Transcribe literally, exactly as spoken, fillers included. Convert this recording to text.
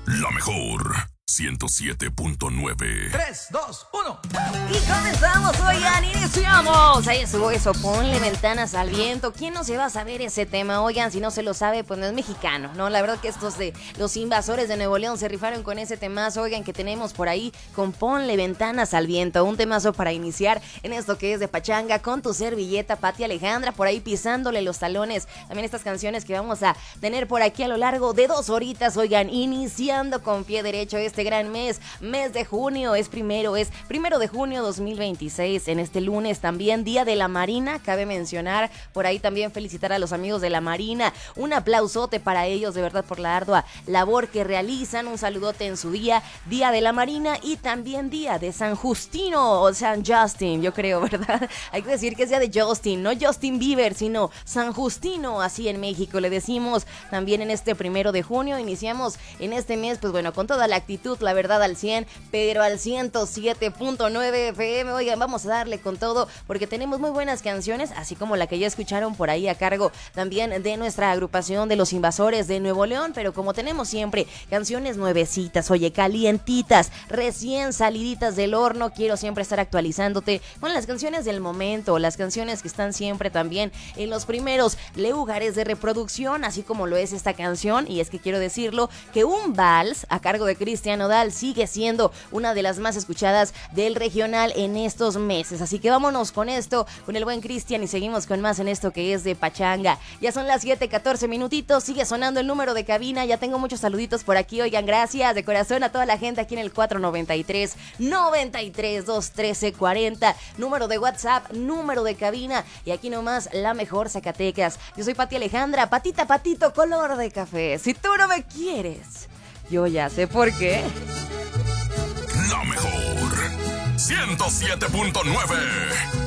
La mejor ciento siete punto nueve. tres, dos, uno. Y comenzamos, oigan, iniciamos. Ahí estuvo eso, ponle ventanas al viento. ¿Quién no se va a saber ese tema? Oigan, si no se lo sabe, pues no es mexicano, ¿no? La verdad que estos de los invasores de Nuevo León se rifaron con ese temazo, oigan, que tenemos por ahí con ponle ventanas al viento. Un temazo para iniciar en esto que es de pachanga con tu servilleta, Pati Alejandra, por ahí pisándole los talones. También estas canciones que vamos a tener por aquí a lo largo de dos horitas, oigan, iniciando con pie derecho este gran mes, mes de junio, es primero, es primero de junio dos mil veintiséis, en este lunes también, Día de la Marina, cabe mencionar, por ahí también felicitar a los amigos de la Marina, un aplausote para ellos, de verdad, por la ardua labor que realizan, un saludote en su día, Día de la Marina y también Día de San Justino, o San Justin, yo creo, ¿verdad? Hay que decir que es Día de Justin, no Justin Bieber, sino San Justino, así en México le decimos, también en este primero de junio, iniciamos en este mes, pues bueno, con toda la actitud, la verdad, al cien, pero al ciento siete punto nueve F M. Oigan, vamos a darle con todo porque tenemos muy buenas canciones, así como la que ya escucharon por ahí a cargo también de nuestra agrupación de los invasores de Nuevo León, pero como tenemos siempre canciones nuevecitas, oye, calientitas, recién saliditas del horno, quiero siempre estar actualizándote con las canciones del momento, las canciones que están siempre también en los primeros lugares de reproducción, así como lo es esta canción, y es que quiero decirlo, que un vals a cargo de Cristian Nodal sigue siendo una de las más escuchadas del regional en estos meses, así que vámonos con esto, con el buen Cristian, y seguimos con más en esto que es de pachanga. Ya son las siete catorce minutitos, sigue sonando el número de cabina, ya tengo muchos saluditos por aquí, oigan, gracias de corazón a toda la gente aquí en el cuatro noventa y tres, noventa y tres, doscientos trece, cuarenta, número de WhatsApp, número de cabina, y aquí nomás la mejor Zacatecas. Yo soy Pati Alejandra, patita, patito, color de café. Si tú no me quieres, yo ya sé por qué. La mejor ciento siete punto nueve.